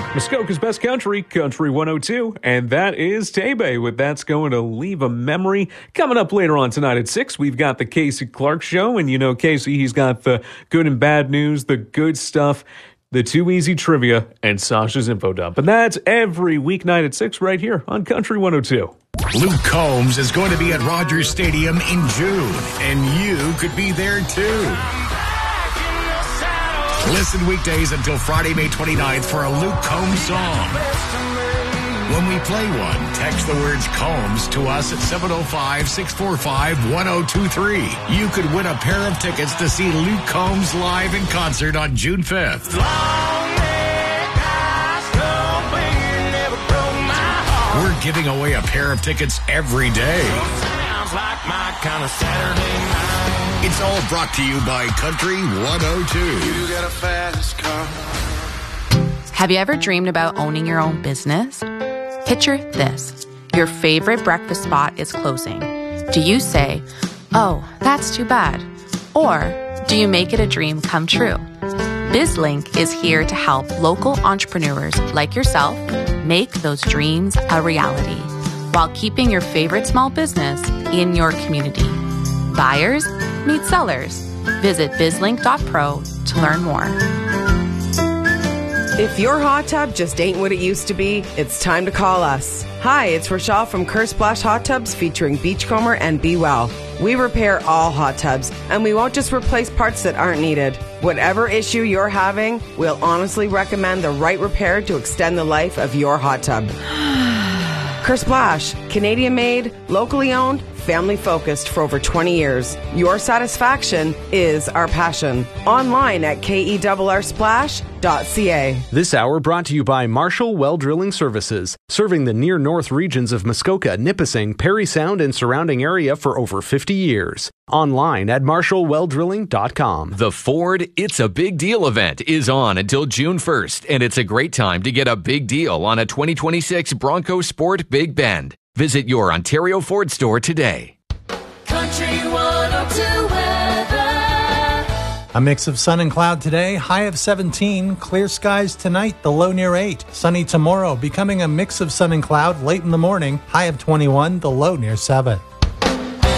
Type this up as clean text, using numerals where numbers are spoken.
Muskoka's best country, Country 102, and that is Tebe with That's Going to Leave a Memory. Coming up later on tonight at 6, we've got the Casey Clark Show, and you know Casey, he's got the good and bad news, the good stuff, the Too Easy Trivia, and Sasha's Info Dump. And that's every weeknight at 6 right here on Country 102. Luke Combs is going to be at Rogers Stadium in June, and you could be there too. Listen weekdays until Friday, May 29th for a Luke Combs song. When we play one, text the words Combs to us at 705-645-1023. You could win a pair of tickets to see Luke Combs live in concert on June 5th. We're giving away a pair of tickets every day. Sounds like my kind of Saturday night. It's all brought to you by Country 102. You got a fast car. Have you ever dreamed about owning your own business? Picture this. Your favorite breakfast spot is closing. Do you say, "Oh, that's too bad"? Or do you make it a dream come true? BizLink is here to help local entrepreneurs like yourself make those dreams a reality while keeping your favorite small business in your community. Buyers meet sellers. Visit bizlink.pro to learn more. If your hot tub just ain't what it used to be, it's time to call us. Hi, it's Rochelle from Curse Splash Hot Tubs featuring Beachcomber and Be Well. We repair all hot tubs, and we won't just replace parts that aren't needed. Whatever issue you're having, we'll honestly recommend the right repair to extend the life of your hot tub. Curse Splash, Canadian made, locally owned, family focused for over 20 years. Your satisfaction is our passion. Online at kerrsplash.ca. This hour brought to you by Marshall Well Drilling Services, serving the near north regions of Muskoka, Nipissing, Parry Sound, and surrounding area for over 50 years. Online at marshallwelldrilling.com. The Ford It's a Big Deal event is on until June 1st, and it's a great time to get a big deal on a 2026 Bronco Sport Big Bend. Visit your Ontario Ford store today. Country 102 weather. A mix of sun and cloud today, high of 17. Clear skies tonight, the low near 8. Sunny tomorrow, becoming a mix of sun and cloud late in the morning, high of 21, the low near 7.